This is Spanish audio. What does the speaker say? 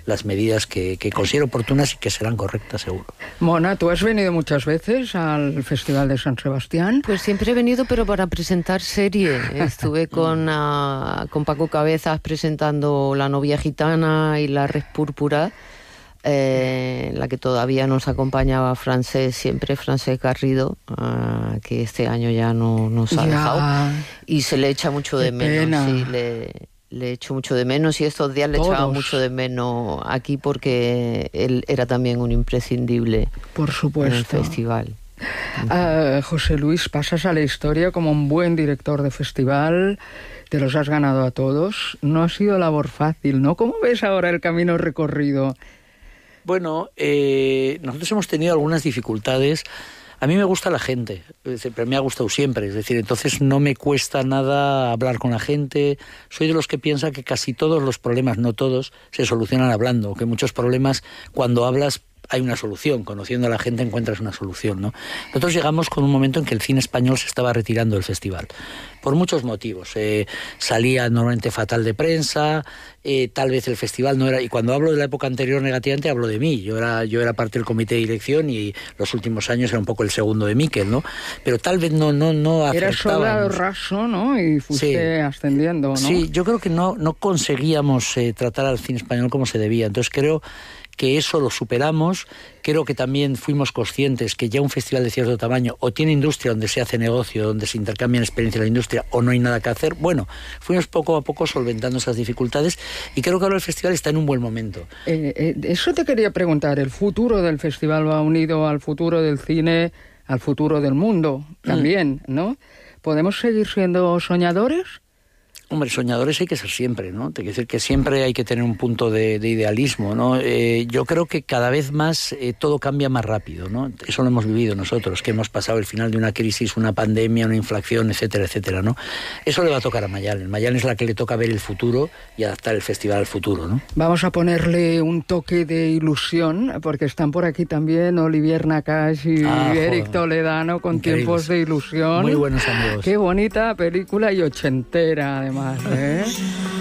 las medidas que considero oportunas y que serán correctas, seguro. Mona, ¿tú has venido muchas veces al Festival de San Sebastián? Pues siempre he venido, pero para presentar serie. Estuve con Paco Cabezas presentando La novia gitana y La red púrpura, la que todavía nos acompañaba Francesc Garrido, que este año ya no nos ha dejado, y se le echa mucho de menos. Sí, le echo mucho de menos, y estos días le echaba mucho de menos aquí, porque él era también un imprescindible, por supuesto, en el festival. José Luis, pasas a la historia como un buen director de festival, te los has ganado a todos. No ha sido labor fácil, ¿no? ¿Cómo ves ahora el camino recorrido? Bueno, nosotros hemos tenido algunas dificultades. A mí me gusta la gente, pero me ha gustado siempre, es decir, entonces no me cuesta nada hablar con la gente. Soy de los que piensa que casi todos los problemas, no todos, se solucionan hablando, que muchos problemas, cuando hablas, hay una solución, conociendo a la gente encuentras una solución, ¿no? Nosotros llegamos con un momento en que el cine español se estaba retirando del festival, por muchos motivos. Salía normalmente fatal de prensa, tal vez el festival no era... Y cuando hablo de la época anterior negativamente, hablo de mí. Yo era parte del comité de dirección, y los últimos años era un poco el segundo de Miquel, ¿no? Pero tal vez no acertábamos. Eras soldado raso, ¿no? Y fuiste ascendiendo, ¿no? Sí, yo creo que no conseguíamos tratar al cine español como se debía. Entonces creo que eso lo superamos. Creo que también fuimos conscientes que ya un festival de cierto tamaño o tiene industria donde se hace negocio, donde se intercambian experiencias en la industria, o no hay nada que hacer. Bueno, fuimos poco a poco solventando esas dificultades, y creo que ahora el festival está en un buen momento. Eso te quería preguntar. ¿El futuro del festival va unido al futuro del cine, al futuro del mundo también, ¿no? ¿Podemos seguir siendo soñadores? Hombre, soñadores hay que ser siempre, ¿no? Te quiero decir que siempre hay que tener un punto de idealismo, ¿no? Yo creo que cada vez más todo cambia más rápido, ¿no? Eso lo hemos vivido nosotros, que hemos pasado el final de una crisis, una pandemia, una inflación, etcétera, etcétera, ¿no? Eso le va a tocar a Mayalen. Mayalen es la que le toca ver el futuro y adaptar el festival al futuro, ¿no? Vamos a ponerle un toque de ilusión, porque están por aquí también Olivier Nakache y Eric Toledano con Increíbles. Tiempos de ilusión. Muy buenos amigos. Qué bonita película, y ochentera además, ¿eh?